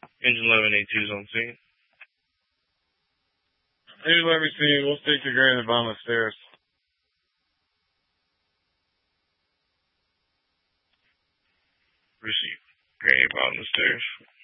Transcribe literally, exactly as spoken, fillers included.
Engine eleven eighty-two is on scene. Engine eleven eighty-two, we'll stick to gray in the bottom of the stairs. Receive. Gray, bottom of the stairs.